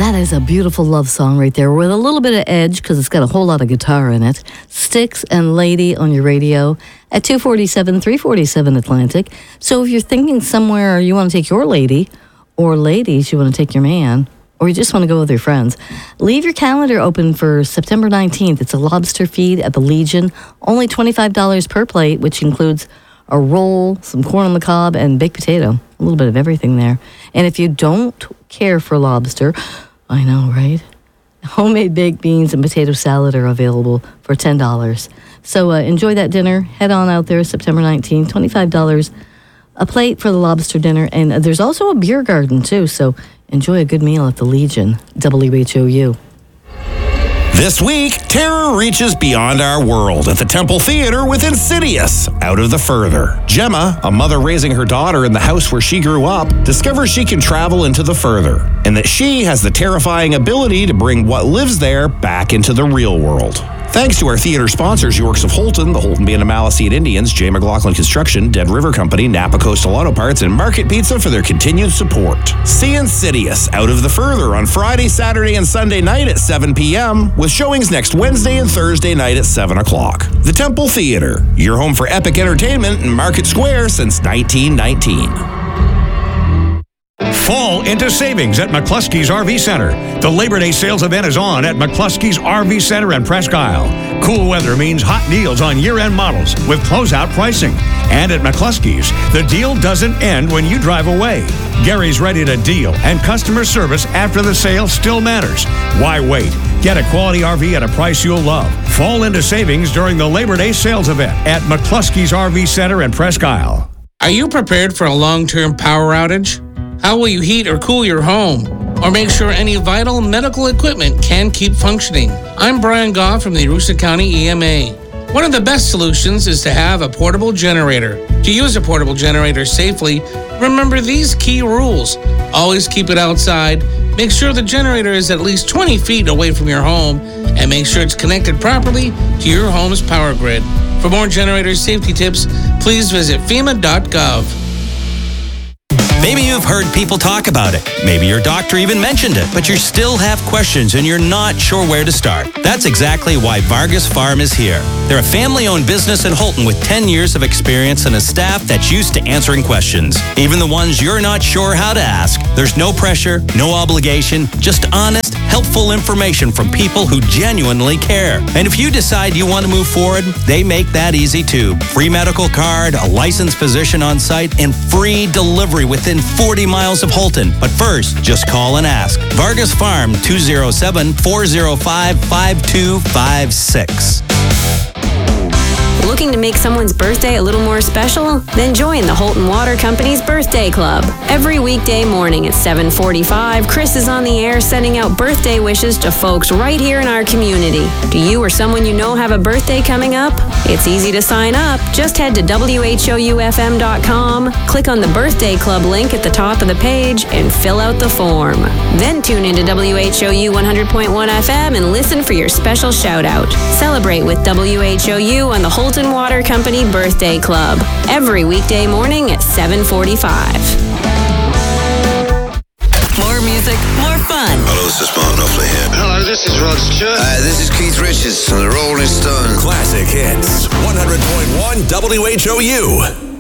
That is a beautiful love song right there with a little bit of edge because it's got a whole lot of guitar in it. Styx and Lady on your radio at 247, 347 Atlantic. So if you're thinking somewhere you want to take your lady, or ladies, you want to take your man, or you just want to go with your friends, leave your calendar open for September 19th. It's a lobster feed at the Legion. Only $25 per plate, which includes a roll, some corn on the cob, and baked potato. A little bit of everything there. And if you don't care for lobster, I know, right? Homemade baked beans and potato salad are available for $10. So enjoy that dinner. Head on out there September 19th, $25 a plate for the lobster dinner. And there's also a beer garden, too. So enjoy a good meal at the Legion, WHOU. This week, terror reaches beyond our world at the Temple Theater with Insidious, Out of the Further. Gemma, a mother raising her daughter in the house where she grew up, discovers she can travel into the further, and that she has the terrifying ability to bring what lives there back into the real world. Thanks to our theater sponsors, Yorks of Holton, the Holton Band of Maliseet Indians, J. McLaughlin Construction, Dead River Company, Napa Coastal Auto Parts, and Market Pizza for their continued support. See Insidious, Out of the Further on Friday, Saturday, and Sunday night at 7 p.m., with showings next Wednesday and Thursday night at 7 o'clock. The Temple Theater, your home for epic entertainment in Market Square since 1919. Fall into savings at McCluskey's RV Center. The Labor Day sales event is on at McCluskey's RV Center and Presque Isle. Cool weather means hot deals on year-end models with closeout pricing. And at McCluskey's, the deal doesn't end when you drive away. Gary's ready to deal, and customer service after the sale still matters. Why wait? Get a quality RV at a price you'll love. Fall into savings during the Labor Day sales event at McCluskey's RV Center and Presque Isle. Are you prepared for a long-term power outage? How will you heat or cool your home? Or make sure any vital medical equipment can keep functioning? I'm Brian Goff from the Aroostook County EMA. One of the best solutions is to have a portable generator. To use a portable generator safely, remember these key rules. Always keep it outside. Make sure the generator is at least 20 feet away from your home, and make sure it's connected properly to your home's power grid. For more generator safety tips, please visit FEMA.gov. Maybe you've heard people talk about it. Maybe your doctor even mentioned it, but you still have questions and you're not sure where to start. That's exactly why Vargas Farm is here. They're a family-owned business in Holton with 10 years of experience and a staff that's used to answering questions, even the ones you're not sure how to ask. There's no pressure, no obligation, just honest, helpful information from people who genuinely care. And if you decide you want to move forward, they make that easy too. Free medical card, a licensed physician on site, and free delivery within 40 miles of Holton. But first, just call and ask. Vargas Farm, 207-405-5256. Looking to make someone's birthday a little more special? Then join the Holton Water Company's Birthday Club. Every weekday morning at 7:45, Chris is on the air sending out birthday wishes to folks right here in our community. Do you or someone you know have a birthday coming up? It's easy to sign up. Just head to WHOUFM.com, click on the Birthday Club link at the top of the page, and fill out the form. Then tune into WHOU 100.1 FM and listen for your special shout-out. Celebrate with WHOU on the Holton Water Company Birthday Club every weekday morning at 7:45. More music, more fun. Hello, this is Mark Knopfler here. Hello, this is Rod Stewart. This is Keith Richards from the Rolling Stones. Classic hits, 100.1 WHOU.